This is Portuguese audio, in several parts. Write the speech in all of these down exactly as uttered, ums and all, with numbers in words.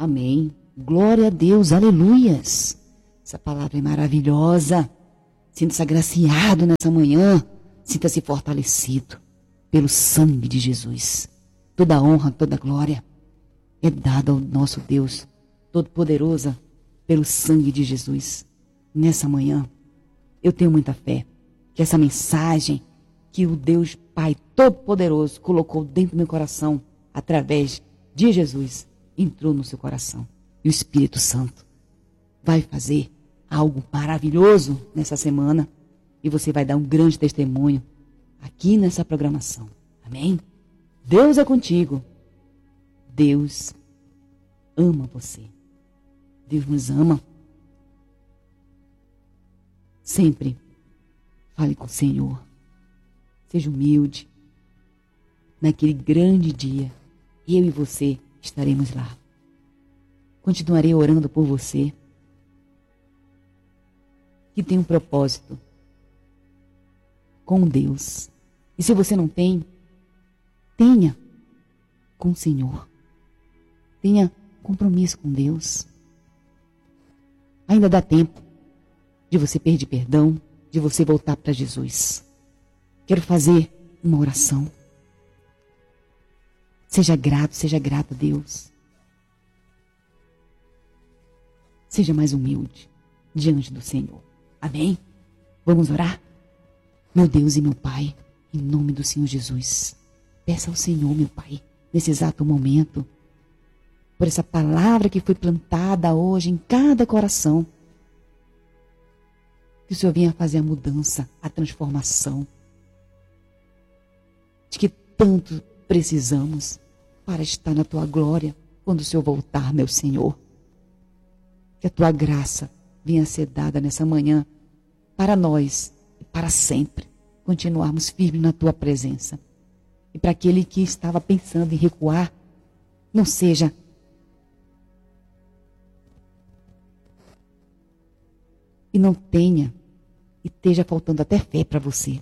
Amém. Glória a Deus, aleluias. Essa palavra é maravilhosa. Sinta-se agraciado nessa manhã. Sinta-se fortalecido pelo sangue de Jesus. Toda honra, toda glória é dada ao nosso Deus Todo-Poderoso pelo sangue de Jesus. Nessa manhã, eu tenho muita fé que essa mensagem que o Deus Pai Todo-Poderoso colocou dentro do meu coração através de Jesus entrou no seu coração. E o Espírito Santo vai fazer algo maravilhoso nessa semana e você vai dar um grande testemunho aqui nessa programação. Amém? Deus é contigo. Deus ama você. Deus nos ama. Sempre fale com o Senhor. Seja humilde. Naquele grande dia, eu e você estaremos lá. Continuarei orando por você, que tem um propósito com Deus. E se você não tem, tenha com o Senhor. Tenha compromisso com Deus. Ainda dá tempo de você pedir perdão, de você voltar para Jesus. Quero fazer uma oração. Seja grato, seja grato a Deus. Seja mais humilde diante do Senhor. Amém? Vamos orar? Meu Deus e meu Pai, em nome do Senhor Jesus, peça ao Senhor, meu Pai, nesse exato momento, por essa palavra que foi plantada hoje em cada coração, que o Senhor venha fazer a mudança, a transformação, de que tanto precisamos para estar na Tua glória quando o Senhor voltar, meu Senhor. Que a Tua graça venha ser dada nessa manhã para nós e para sempre continuarmos firmes na Tua presença. E para aquele que estava pensando em recuar, não seja e não tenha e esteja faltando até fé para você.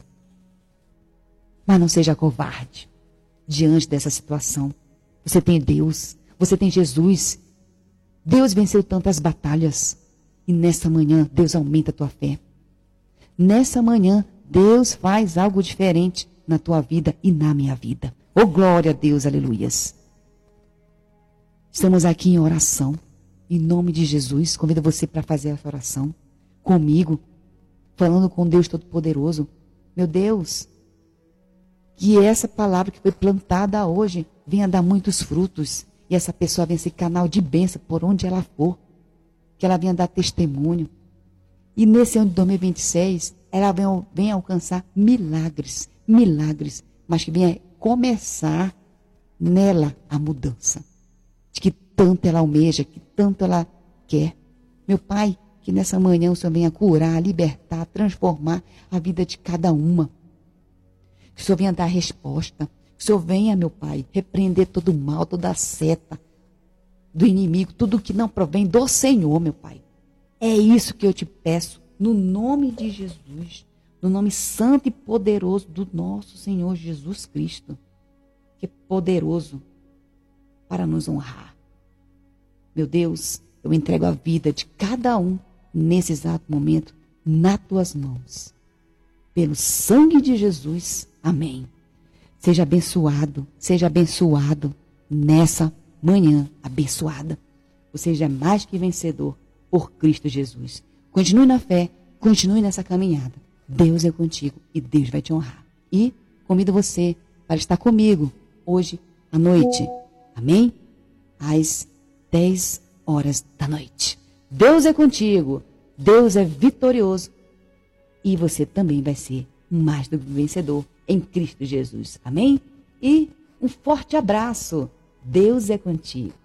Mas não seja covarde diante dessa situação. Você tem Deus, você tem Jesus. Deus venceu tantas batalhas. E nessa manhã, Deus aumenta a tua fé. Nessa manhã, Deus faz algo diferente na tua vida e na minha vida. Oh, glória a Deus, aleluias. Estamos aqui em oração. Em nome de Jesus, convido você para fazer essa oração comigo, falando com Deus Todo-Poderoso. Meu Deus, que essa palavra que foi plantada hoje venha dar muitos frutos. E essa pessoa venha ser canal de bênção por onde ela for. Que ela venha dar testemunho. E nesse ano de dois mil e vinte e seis, ela venha, venha alcançar milagres. Milagres. Mas que venha começar nela a mudança. De que tanto ela almeja, que tanto ela quer. Meu Pai, que nessa manhã o Senhor venha curar, libertar, transformar a vida de cada uma. Que o Senhor venha dar resposta. Que o Senhor venha, meu Pai, repreender todo o mal, toda a seta do inimigo, tudo que não provém do Senhor, meu Pai. É isso que eu te peço, no nome de Jesus, no nome santo e poderoso do nosso Senhor Jesus Cristo, que é poderoso para nos honrar. Meu Deus, eu entrego a vida de cada um nesse exato momento nas tuas mãos. Pelo sangue de Jesus, amém. Seja abençoado, seja abençoado nessa manhã abençoada. Você já é mais que vencedor por Cristo Jesus. Continue na fé, continue nessa caminhada. Deus é contigo e Deus vai te honrar. E convido você para estar comigo hoje à noite. Amém? Às dez horas da noite. Deus é contigo. Deus é vitorioso. E você também vai ser mais do que vencedor em Cristo Jesus. Amém? E um forte abraço. Deus é contigo.